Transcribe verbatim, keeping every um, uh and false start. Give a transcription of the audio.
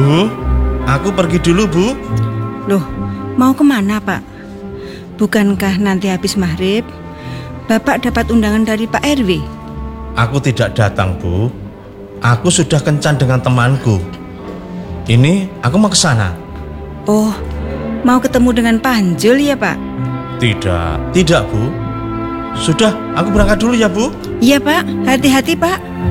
Bu, aku pergi dulu, Bu. Loh, mau kemana Pak? Bukankah nanti habis maghrib Bapak dapat undangan dari Pak R W? Aku tidak datang, Bu. Aku sudah kencan dengan temanku. Ini aku mau ke sana. Oh, mau ketemu dengan Panjul ya Pak? Tidak, tidak Bu. Sudah, aku berangkat dulu ya Bu. Iya Pak, hati-hati Pak.